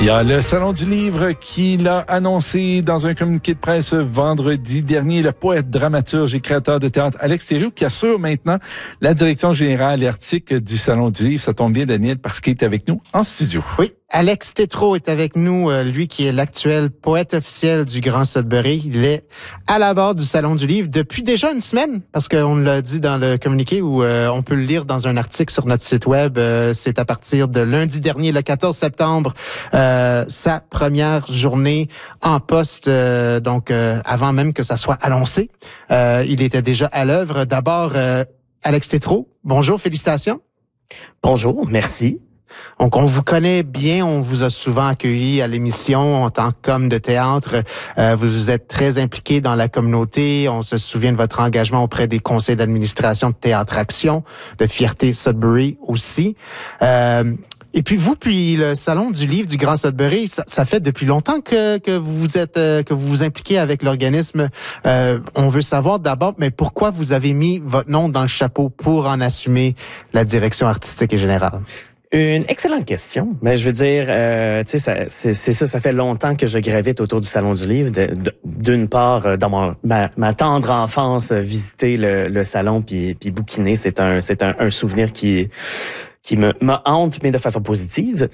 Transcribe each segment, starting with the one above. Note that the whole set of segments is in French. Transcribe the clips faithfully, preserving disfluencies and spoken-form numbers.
Il y a le Salon du Livre qui l'a annoncé dans un communiqué de presse vendredi dernier. Le poète, dramaturge et créateur de théâtre Alex Thériault qui assure maintenant la direction générale et artistique du Salon du Livre. Ça tombe bien, Daniel, parce qu'il est avec nous en studio. Oui, Alex Thériault est avec nous, lui qui est l'actuel poète officiel du Grand Sudbury. Il est à la barre du Salon du Livre depuis déjà une semaine, parce qu'on l'a dit dans le communiqué où euh, on peut le lire dans un article sur notre site web. Euh, c'est à partir de lundi dernier, le quatorze septembre, euh, sa première journée en poste, euh, donc euh, avant même que ça soit annoncé. Euh, il était déjà à l'œuvre. D'abord, euh, Alex Thériault, bonjour, félicitations. Bonjour, merci. Donc, on vous connaît bien, on vous a souvent accueilli à l'émission en tant qu'homme de théâtre. Euh, vous êtes très impliqué dans la communauté. On se souvient de votre engagement auprès des conseils d'administration de Théâtre Action, de Fierté Sudbury aussi. Euh, et puis vous, puis le Salon du Livre du Grand Sudbury, ça, ça fait depuis longtemps que, que vous êtes, euh, que vous vous impliquez avec l'organisme. Euh, on veut savoir d'abord, mais pourquoi vous avez mis votre nom dans le chapeau pour en assumer la direction artistique et générale? Une excellente question. Mais je veux dire, euh, tu sais, ça, c'est, c'est ça, ça fait longtemps que je gravite autour du Salon du Livre. De, de, d'une part, dans mon, ma, ma tendre enfance, visiter le, le salon puis, puis bouquiner, c'est un, c'est un, un souvenir qui qui me, me hante, mais de façon positive.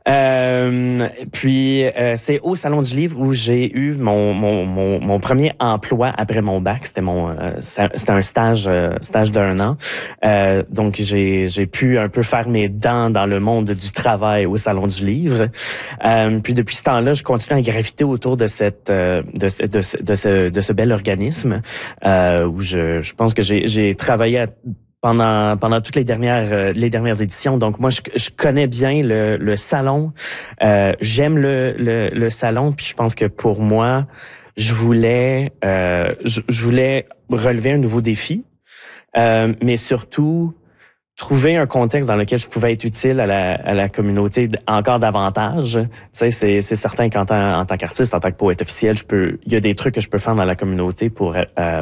Euh, puis, euh, c'est au Salon du Livre où j'ai eu mon, mon, mon, mon premier emploi après mon bac. C'était mon, euh, c'était un stage, euh, stage d'un an. Euh, donc, j'ai, j'ai pu un peu faire mes dents dans le monde du travail au Salon du Livre. Euh, puis, depuis ce temps-là, je continue à graviter autour de cette, euh, de, de, de, ce, de, ce, de ce bel organisme, euh, où je, je pense que j'ai, j'ai travaillé à pendant pendant toutes les dernières euh, les dernières éditions. Donc moi je, je connais bien le, le salon, euh, j'aime le, le le salon, puis je pense que pour moi je voulais euh, je, je voulais relever un nouveau défi, euh, mais surtout trouver un contexte dans lequel je pouvais être utile à la à la communauté encore davantage. Tu sais, c'est c'est certain qu'en tant en tant qu'artiste, en tant que poète officiel, je peux il y a des trucs que je peux faire dans la communauté pour euh,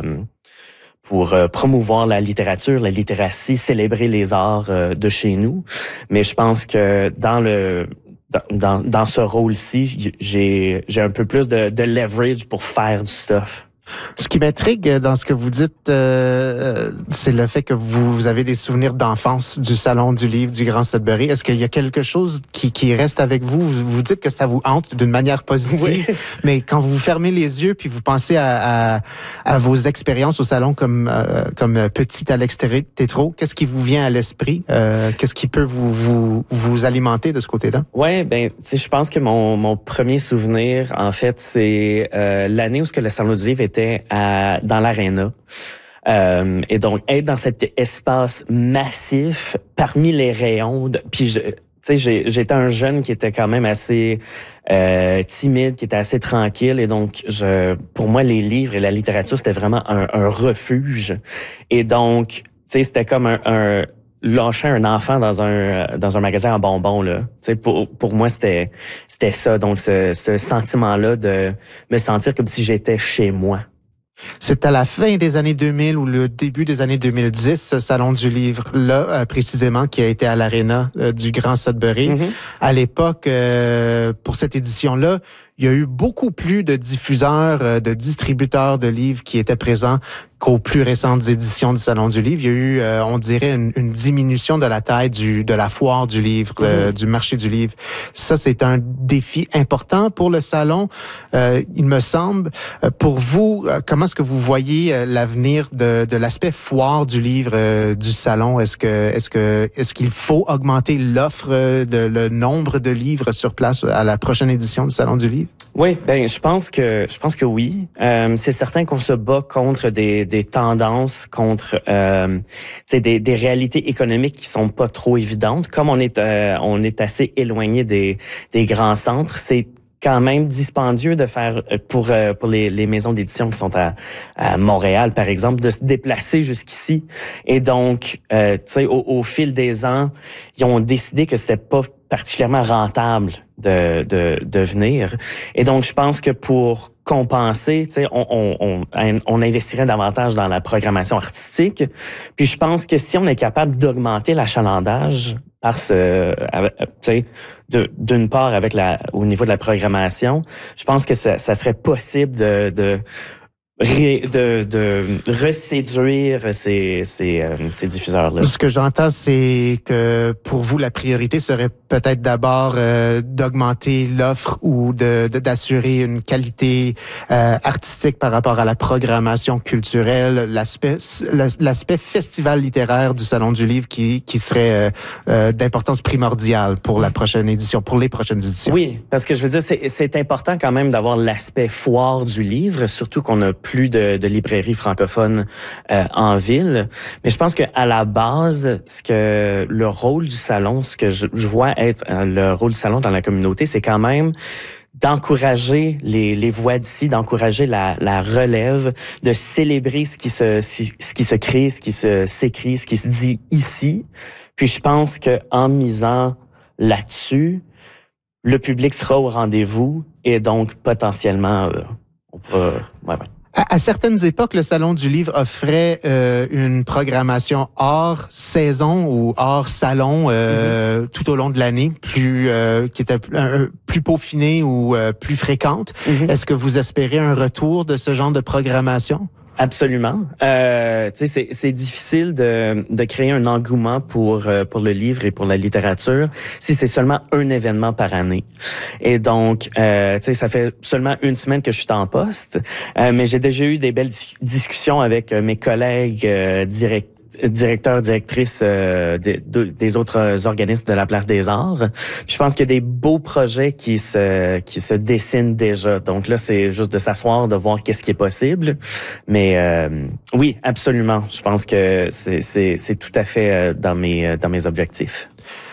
pour euh, promouvoir la littérature, la littératie, célébrer les arts euh, de chez nous. Mais je pense que dans le dans dans ce rôle-ci, j'ai j'ai un peu plus de, de leverage pour faire du stuff. Ce qui m'intrigue dans ce que vous dites, euh, c'est le fait que vous, vous avez des souvenirs d'enfance du Salon du Livre du Grand Sudbury. Est-ce qu'il y a quelque chose qui, qui reste avec vous? Vous dites que ça vous hante d'une manière positive, oui. Mais quand vous fermez les yeux puis vous pensez à, à, à vos expériences au Salon comme, euh, comme petit Alex Thériault, qu'est-ce qui vous vient à l'esprit? Euh, qu'est-ce qui peut vous, vous, vous alimenter de ce côté-là? Ouais, ben, tu sais, je pense que mon, mon premier souvenir, en fait, c'est euh, l'année où ce que le Salon du Livre était À, dans l'aréna. Euh, et donc, être dans cet espace massif parmi les rayons. De, puis, je, tu sais, j'ai, j'étais un jeune qui était quand même assez euh, timide, qui était assez tranquille. Et donc, je, pour moi, les livres et la littérature, c'était vraiment un, un refuge. Et donc, tu sais, c'était comme un... un lâcher un enfant dans un dans un magasin à bonbons là, tu sais, pour pour moi c'était c'était ça, donc ce, ce sentiment là de me sentir comme si j'étais chez moi. C'est à la fin des années deux mille ou le début des années deux mille dix, ce Salon du Livre-là, euh, précisément, qui a été à l'Arena euh, du Grand Sudbury. Mm-hmm. À l'époque, euh, pour cette édition-là, il y a eu beaucoup plus de diffuseurs, euh, de distributeurs de livres qui étaient présents qu'aux plus récentes éditions du Salon du Livre. Il y a eu, euh, on dirait, une, une diminution de la taille du de la foire du livre, mm-hmm. euh, du marché du livre. Ça, c'est un défi important pour le Salon, euh, il me semble. Euh, pour vous, euh, comment est-ce que vous voyez euh, l'avenir de, de l'aspect foire du livre euh, du Salon? Est-ce que, est-ce que, est-ce qu'il faut augmenter l'offre, euh, de, le nombre de livres sur place à la prochaine édition du Salon du Livre? Oui, ben je pense que je pense que oui. Euh, c'est certain qu'on se bat contre des des tendances, contre euh, des des réalités économiques qui sont pas trop évidentes. Comme on est euh, on est assez éloigné des des grands centres, c'est quand même dispendieux de faire pour pour les, les maisons d'édition qui sont à, à Montréal, par exemple, de se déplacer jusqu'ici. Et donc, euh, tu sais, au, au fil des ans, ils ont décidé que c'était pas particulièrement rentable de, de, de venir. Et donc, je pense que pour compenser, tu sais, on, on, on, on investirait davantage dans la programmation artistique. Puis je pense que si on est capable d'augmenter l'achalandage par ce, tu sais, d'une part avec la, au niveau de la programmation, je pense que ça, ça serait possible de, de Ré, de, de reséduire ces, ces, euh, ces diffuseurs-là. Ce que j'entends, c'est que pour vous, la priorité serait peut-être d'abord euh, d'augmenter l'offre ou de, de d'assurer une qualité euh, artistique par rapport à la programmation culturelle, l'aspect l'aspect festival littéraire du Salon du Livre qui qui serait euh, euh, d'importance primordiale pour la prochaine édition, pour les prochaines éditions. Oui, parce que je veux dire, c'est, c'est important quand même d'avoir l'aspect foire du livre, surtout qu'on a plus de, de librairies francophones euh, en ville. Mais je pense que à la base, ce que le rôle du salon, ce que je, je vois être euh, le rôle du salon dans la communauté, c'est quand même d'encourager les, les voix d'ici, d'encourager la, la relève, de célébrer ce qui se ce qui se crée, ce qui se s'écrit, ce qui se dit ici. Puis je pense que en misant là-dessus, le public sera au rendez-vous et donc potentiellement euh, on pourra, ouais, ouais. À, à certaines époques, le Salon du Livre offrait euh, une programmation hors saison ou hors salon euh, mm-hmm. tout au long de l'année, plus euh, qui était euh, plus peaufinée ou euh, plus fréquente. Mm-hmm. Est-ce que vous espérez un retour de ce genre de programmation? Absolument. Euh, tu sais, c'est, c'est difficile de, de créer un engouement pour euh, pour le livre et pour la littérature si c'est seulement un événement par année. Et donc, euh, tu sais, ça fait seulement une semaine que je suis en poste, euh, mais j'ai déjà eu des belles dis- discussions avec euh, mes collègues euh, directs. directeur, directrice euh, des, de, des autres organismes de la Place des Arts. Je pense qu'il y a des beaux projets qui se qui se dessinent déjà. Donc là, c'est juste de s'asseoir, de voir qu'est-ce qui est possible. Mais euh, oui, absolument. Je pense que c'est c'est c'est tout à fait dans mes dans mes objectifs.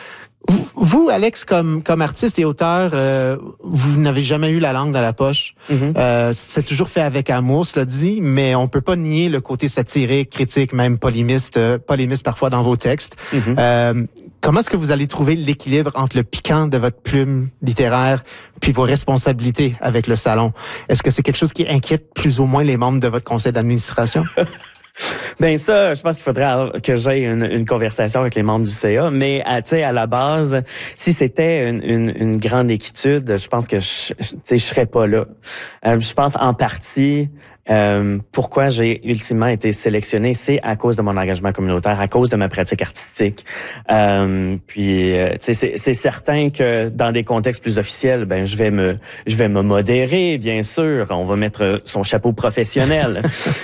Vous, Alex, comme comme artiste et auteur, euh, vous n'avez jamais eu la langue dans la poche. Mm-hmm. Euh, c'est toujours fait avec amour, cela dit, mais on peut pas nier le côté satirique, critique, même polémiste, euh, polémiste parfois dans vos textes. Mm-hmm. Euh, comment est-ce que vous allez trouver l'équilibre entre le piquant de votre plume littéraire puis vos responsabilités avec le salon? Est-ce que c'est quelque chose qui inquiète plus ou moins les membres de votre conseil d'administration? Ben ça, je pense qu'il faudrait que j'aie une, une conversation avec les membres du C A. Mais tu sais, à la base, si c'était une, une, une grande équitude, je pense que je, tu sais, je serais pas là. Euh, je pense en partie. Euh, pourquoi j'ai ultimement été sélectionné, c'est à cause de mon engagement communautaire, à cause de ma pratique artistique. Euh, puis, euh, tu sais, c'est, c'est certain que dans des contextes plus officiels, ben je vais me, je vais me modérer, bien sûr. On va mettre son chapeau professionnel.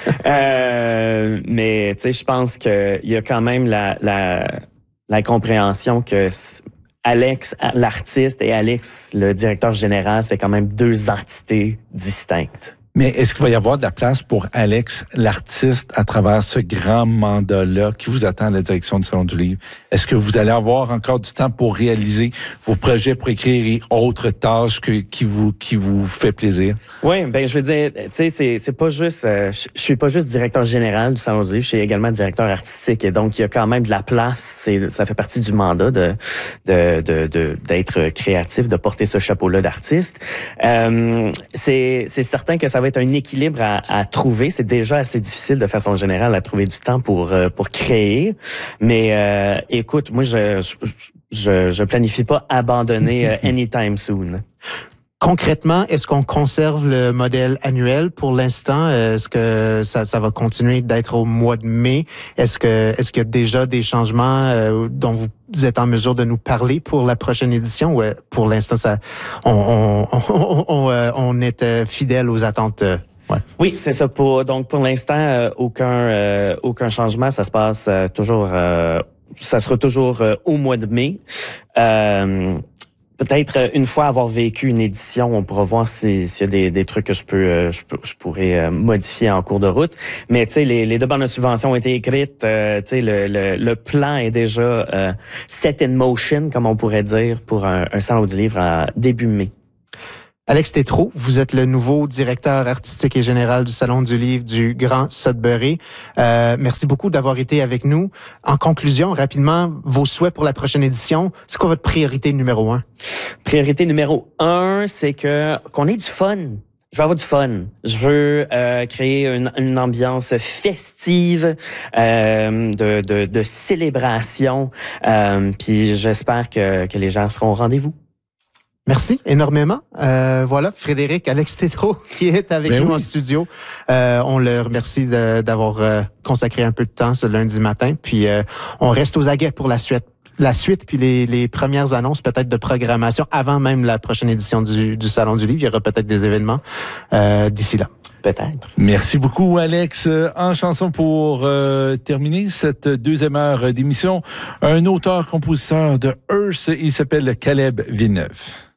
euh, mais tu sais, je pense que il y a quand même la, la, la compréhension que Alex, l'artiste, et Alex, le directeur général, c'est quand même deux entités distinctes. Mais est-ce qu'il va y avoir de la place pour Alex, l'artiste, à travers ce grand mandat-là qui vous attend à la direction du Salon du Livre? Est-ce que vous allez avoir encore du temps pour réaliser vos projets pour écrire et autres tâches que, qui vous qui vous fait plaisir? Oui, ben je veux dire, tu sais, c'est c'est pas juste, euh, je, je suis pas juste directeur général du Salon du Livre, je suis également directeur artistique, et donc il y a quand même de la place. C'est ça fait partie du mandat de de de, de d'être créatif, de porter ce chapeau-là d'artiste. Euh, c'est c'est certain que ça va être un équilibre à, à trouver. C'est déjà assez difficile de façon générale à trouver du temps pour euh, pour créer. Mais euh, écoute, moi je je je planifie pas abandonner euh, anytime soon. Concrètement, est-ce qu'on conserve le modèle annuel pour l'instant? Est-ce que ça, ça va continuer d'être au mois de mai? Est-ce que est-ce qu'il y a déjà des changements euh, dont vous êtes en mesure de nous parler pour la prochaine édition? Ou pour l'instant, ça, on, on, on, on, on, on est fidèle aux attentes? Euh, ouais. Oui, c'est ça. Pour, donc, pour l'instant, euh, aucun euh, aucun changement. Ça se passe euh, toujours... Euh, ça sera toujours euh, au mois de mai. Euh, Peut-être une fois avoir vécu une édition, on pourra voir si, s'il y a des, des trucs que je peux, je, peux, je pourrais modifier en cours de route. Mais tu sais, les, les demandes de subvention ont été écrites. Euh, tu sais, le, le, le plan est déjà euh, set in motion, comme on pourrait dire, pour un, un salon du livre à début mai. Alex Tétrault, vous êtes le nouveau directeur artistique et général du Salon du Livre du Grand Sudbury. Euh, merci beaucoup d'avoir été avec nous. En conclusion, rapidement, vos souhaits pour la prochaine édition, c'est quoi votre priorité numéro un? Priorité numéro un, c'est que qu'on ait du fun. Je veux avoir du fun. Je veux euh, créer une, une ambiance festive, euh, de, de, de célébration. Euh, puis j'espère que, que les gens seront au rendez-vous. Merci énormément. Euh, voilà, Frédéric Alex Tétrault qui est avec ben nous oui. en studio. Euh, on le remercie de, d'avoir euh, consacré un peu de temps ce lundi matin. Puis euh, on reste aux aguets pour la suite. La suite, puis les, les premières annonces peut-être de programmation avant même la prochaine édition du, du Salon du Livre. Il y aura peut-être des événements euh, d'ici là. Peut-être. Merci beaucoup, Alex. En chanson pour euh, terminer cette deuxième heure d'émission, un auteur-compositeur de Earth, il s'appelle Caleb Villeneuve.